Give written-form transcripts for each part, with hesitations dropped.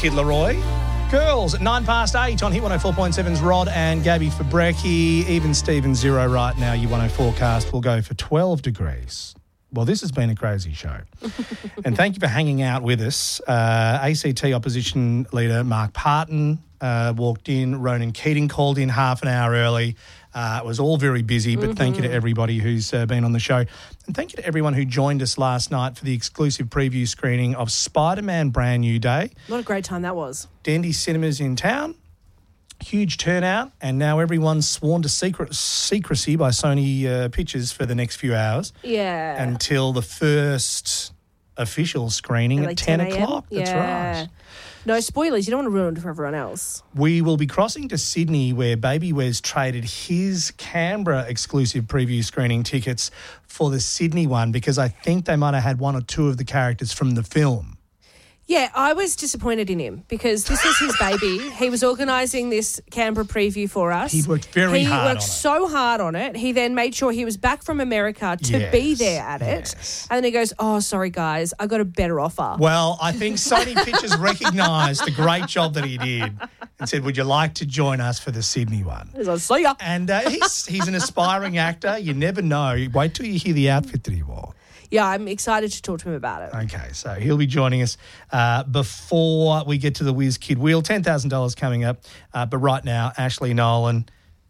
Kid Leroy. Girls at 8:09 on Hit 104.7's Rod and Gabby Fabrecki. Even Steven 0 right now. Your 104 forecast will go for 12 degrees. Well, this has been a crazy show. And thank you for hanging out with us. ACT opposition leader Mark Parton walked in. Ronan Keating called in half an hour early. It was all very busy, but thank you to everybody who's been on the show. And thank you to everyone who joined us last night for the exclusive preview screening of Spider-Man Brand New Day. What a great time that was. Dendy Cinemas in town. Huge turnout, and now everyone's sworn to secrecy by Sony Pictures for the next few hours. Yeah. Until the first official screening at 10 o'clock. That's right. No spoilers. You don't want to ruin it for everyone else. We will be crossing to Sydney where Baby Wes traded his Canberra exclusive preview screening tickets for the Sydney one because I think they might have had one or two of the characters from the film. Yeah, I was disappointed in him because this was his baby. He was organising this Canberra preview for us. He worked very hard on it. He worked so hard on it. He then made sure he was back from America to be there at it. And then he goes, oh, sorry, guys, I got a better offer. Well, I think Sony Pictures recognised the great job that he did and said, would you like to join us for the Sydney one? He's like, see ya. And he's an aspiring actor. You never know. Wait till you hear the outfit that he wore. Yeah, I'm excited to talk to him about it. Okay, so he'll be joining us before we get to the Whiz Kid Wheel. $10,000 coming up. But right now, Ashley Nolan,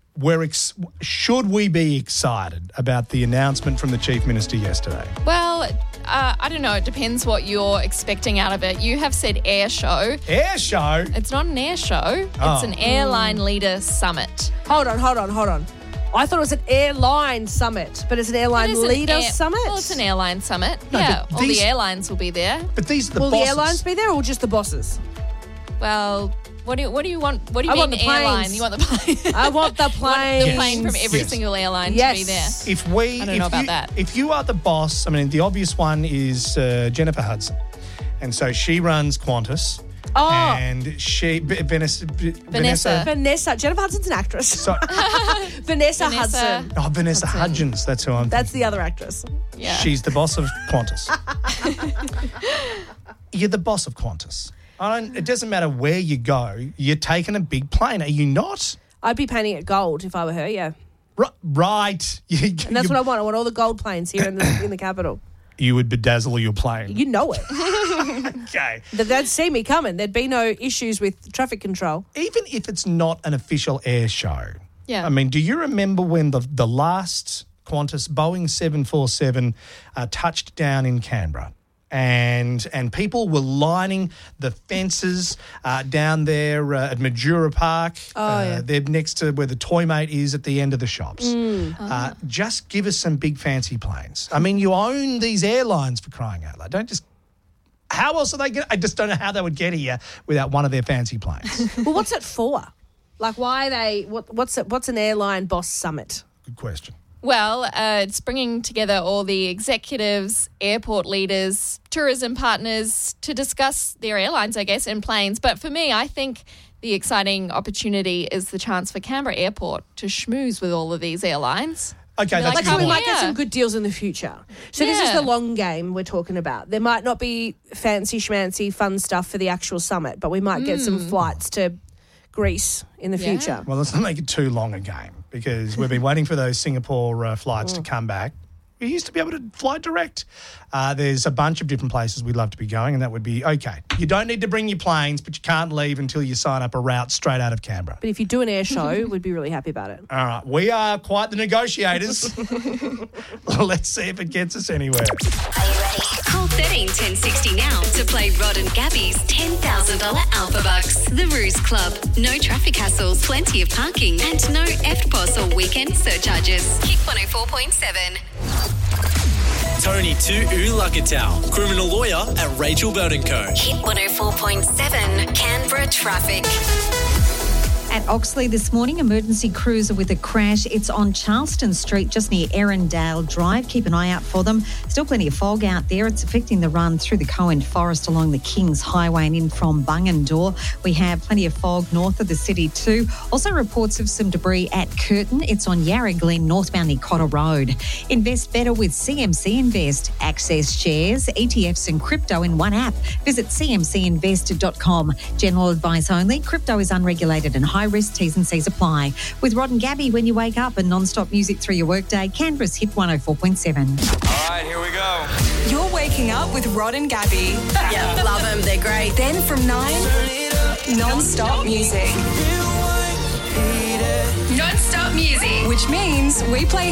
should we be excited about the announcement from the Chief Minister yesterday? Well, I don't know. It depends what you're expecting out of it. You have said air show. Air show? It's not an air show. It's an airline leader summit. Hold on. I thought it was an airline summit, but it's an airline leader summit? Well, it's an airline summit. No, yeah, all the airlines will be there. But these are the bosses. Will the airlines be there or just the bosses? Well, what do you want? What do you mean airline? You want the plane? I want the plane. The plane from every single airline to be there. I don't know about that. If you are the boss, I mean, the obvious one is Jennifer Hudson. And so she runs Qantas. Oh. And Vanessa. Jennifer Hudson's an actress. So, Vanessa Hudson. Oh, Vanessa Hudgens. That's who I'm thinking. That's the other actress. Yeah. She's the boss of Qantas. You're the boss of Qantas. It doesn't matter where you go. You're taking a big plane. Are you not? I'd be painting it gold if I were her, yeah. Right. And that's what I want. I want all the gold planes here in the capital. You would bedazzle your plane. You know it. Okay. They'd see me coming. There'd be no issues with traffic control. Even if it's not an official air show. Yeah. I mean, do you remember when the last Qantas Boeing 747 touched down in Canberra? And people were lining the fences down there at Majura Park. They're next to where the Toymate is at the end of the shops. Just give us some big fancy planes. I mean, you own these airlines for crying out loud. Don't just... How else are they going? I just don't know how they would get here without one of their fancy planes. Well, what's it for? Like, why are they... What's an airline boss summit? Good question. Well, it's bringing together all the executives, airport leaders, tourism partners to discuss their airlines, I guess, and planes. But for me, I think the exciting opportunity is the chance for Canberra Airport to schmooze with all of these airlines. Okay, that's like, good. we might get some good deals in the future. So this is the long game we're talking about. There might not be fancy schmancy fun stuff for the actual summit, but we might get some flights to Greece in the future. Well, let's not make it too long a game because we've been waiting for those Singapore flights to come back. We used to be able to fly direct. There's a bunch of different places we'd love to be going, and that would be, okay, you don't need to bring your planes, but you can't leave until you sign up a route straight out of Canberra. But if you do an air show, we'd be really happy about it. All right, we are quite the negotiators. Let's see if it gets us anywhere. Are you ready? Call 13 1060 now to play Rod and Gabby's $10,000 Alpha Bucks. The Ruse Club. No traffic hassles, plenty of parking, and no EFTPOS or weekend surcharges. Kick 104.7. Tony Tu'ulakatau, criminal lawyer at Rachel Burton Co. Hit 104.7 Canberra Traffic. At Oxley this morning, emergency cruiser with a crash. It's on Charleston Street, just near Erindale Drive. Keep an eye out for them. Still plenty of fog out there. It's affecting the run through the Cohen Forest along the Kings Highway and in from Bungendore. We have plenty of fog north of the city too. Also reports of some debris at Curtin. It's on Yarra Glen, northbound near Cotter Road. Invest better with CMC Invest. Access shares, ETFs and crypto in one app. Visit cmcinvest.com. General advice only. Crypto is unregulated and high risk. T's and C's apply. With Rod and Gabby when you wake up and non-stop music through your workday. Canberra's Hit 104.7. All right, here we go. You're waking up with Rod and Gabby. Yeah, love them. They're great. Then from 9, non-stop music. Non-stop music. Which means we play